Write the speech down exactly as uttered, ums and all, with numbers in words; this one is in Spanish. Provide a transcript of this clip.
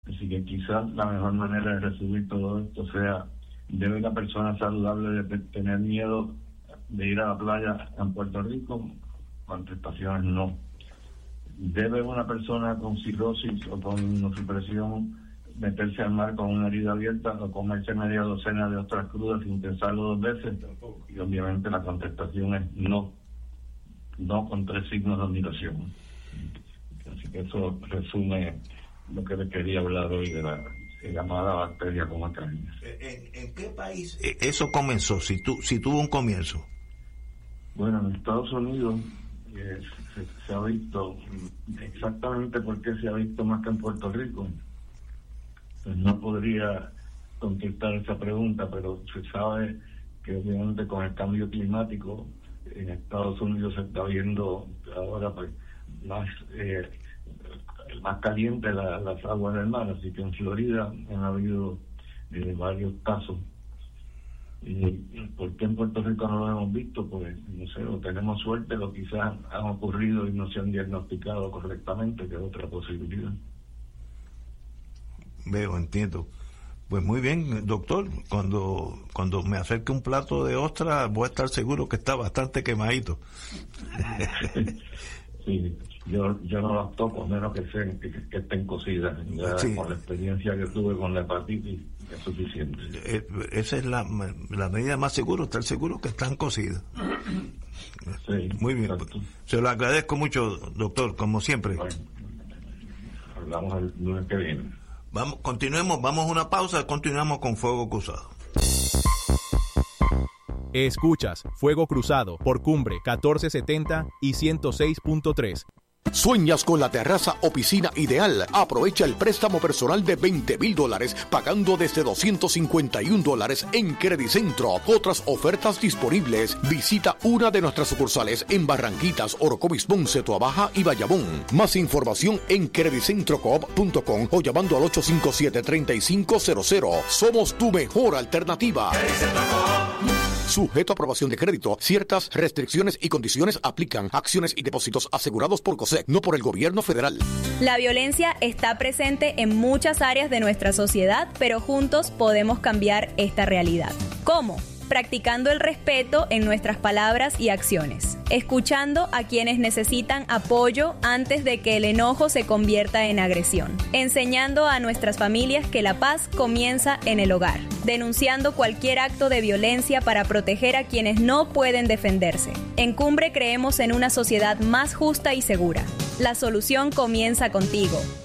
Así que quizás la mejor manera de resumir todo esto sea, ¿debe una persona saludable de tener miedo de ir a la playa en Puerto Rico? Contestación es no. ¿Debe una persona con cirrosis o con inmunosupresión meterse al mar con una herida abierta o comerse media docena de ostras crudas sin pensarlo dos veces? Y obviamente la contestación es no. No, con tres signos de admiración. Así que eso resume lo que le quería hablar hoy de la llamada bacteria coma cañas. ¿En, ¿En qué país eso comenzó? Si, tu, si tuvo un comienzo. Bueno, en Estados Unidos eh, se, se ha visto exactamente por qué se ha visto más que en Puerto Rico. Pues no podría contestar esa pregunta, pero se sabe que obviamente con el cambio climático en Estados Unidos se está viendo ahora pues más eh, más caliente la, las aguas del mar, así que en Florida han habido eh, varios casos. Y ¿por qué en Puerto Rico no lo hemos visto? Pues no sé, o tenemos suerte o quizás han ocurrido y no se han diagnosticado correctamente, que es otra posibilidad. Veo, entiendo. Pues muy bien, doctor, cuando cuando me acerque un plato de ostra voy a estar seguro que está bastante quemadito. Sí, yo yo no las toco, menos que, sean, que, que estén cocidas. Ya sí. Con la experiencia que tuve con la hepatitis es suficiente. Eh, esa es la, la medida más segura, estar seguro que están cocidas. Sí, muy bien, exacto. Se lo agradezco mucho, doctor, como siempre. Bueno, hablamos el lunes que viene. Vamos, continuemos, vamos a una pausa, continuamos con Fuego Cruzado. Escuchas Fuego Cruzado por Cumbre catorce setenta y ciento seis punto tres. ¿Sueñas con la terraza o piscina ideal? Aprovecha el préstamo personal de veinte mil dólares pagando desde doscientos cincuenta y un dólares en Credicentro. Otras ofertas disponibles. Visita una de nuestras sucursales en Barranquitas, Orocovis, Ponce, Toabaja y Bayamón. Más información en credicentrocoop punto com o llamando al ocho cinco siete, tres cinco cero cero. Somos tu mejor alternativa. Sujeto a aprobación de crédito. Ciertas restricciones y condiciones aplican. Acciones y depósitos asegurados por COSEC, no por el gobierno federal. La violencia está presente en muchas áreas de nuestra sociedad, pero juntos podemos cambiar esta realidad. ¿Cómo? Practicando el respeto en nuestras palabras y acciones, escuchando a quienes necesitan apoyo antes de que el enojo se convierta en agresión, enseñando a nuestras familias que la paz comienza en el hogar, denunciando cualquier acto de violencia para proteger a quienes no pueden defenderse. En Cumbre creemos en una sociedad más justa y segura. La solución comienza contigo.